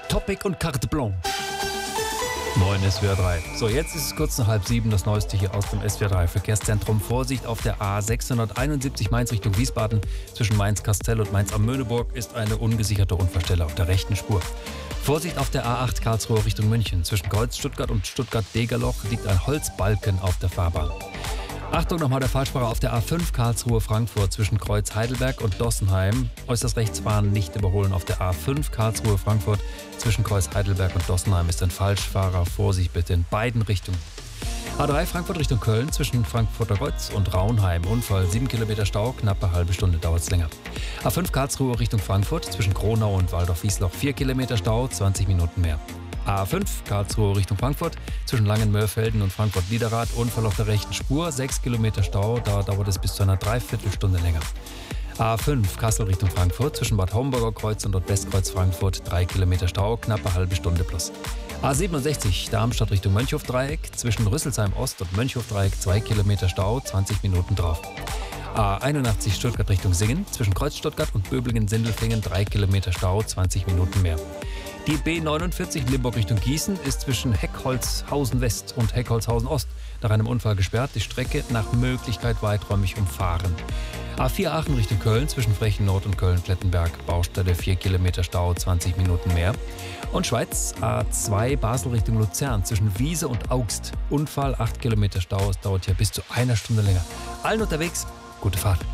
Topic und Carte Blanche. 9 SWR 3. So, jetzt ist es kurz nach 6:30, das Neueste hier aus dem SWR 3 Verkehrszentrum. Vorsicht auf der A671 Mainz Richtung Wiesbaden. Zwischen Mainz-Kastell und Mainz-am-Möhneburg ist eine ungesicherte Unfallstelle auf der rechten Spur. Vorsicht auf der A8 Karlsruhe Richtung München. Zwischen Kreuz Stuttgart und Stuttgart-Degerloch liegt ein Holzbalken auf der Fahrbahn. Achtung nochmal der Falschfahrer auf der A5 Karlsruhe-Frankfurt zwischen Kreuz Heidelberg und Dossenheim. Äußerst rechts fahren, nicht überholen. Auf der A5 Karlsruhe-Frankfurt zwischen Kreuz Heidelberg und Dossenheim ist ein Falschfahrer. Vorsicht bitte in beiden Richtungen. A3 Frankfurt Richtung Köln zwischen Frankfurter Kreuz und Raunheim. Unfall, 7 Kilometer Stau, knapp eine halbe Stunde dauert es länger. A5 Karlsruhe Richtung Frankfurt zwischen Kronau und Waldorf-Wiesloch. 4 Kilometer Stau, 20 Minuten mehr. A5 Karlsruhe Richtung Frankfurt zwischen Langenmörfelden und Frankfurt-Niederrad. Unfall auf der rechten Spur, 6 Kilometer Stau, da dauert es bis zu einer Dreiviertelstunde länger. A5 Kassel Richtung Frankfurt zwischen Bad Homburger Kreuz und Westkreuz Frankfurt. 3 Kilometer Stau, knapp eine halbe Stunde plus. A67 Darmstadt Richtung Mönchhofdreieck zwischen Rüsselsheim Ost und Mönchhofdreieck. 2 Kilometer Stau, 20 Minuten drauf. A81 Stuttgart Richtung Singen zwischen Kreuz Stuttgart und Böblingen-Sindelfingen. 3 Kilometer Stau, 20 Minuten mehr. Die B49 Limburg Richtung Gießen ist zwischen Heckholzhausen West und Heckholzhausen Ost nach einem Unfall gesperrt. Die Strecke nach Möglichkeit weiträumig umfahren. A4 Aachen Richtung Köln zwischen Frechen Nord und Köln-Plettenberg. Baustelle 4 Kilometer Stau, 20 Minuten mehr. Und Schweiz A2 Basel Richtung Luzern zwischen Wiese und Augst. Unfall 8 Kilometer Stau. Es dauert hier bis zu einer Stunde länger. Allen unterwegs, gute Fahrt.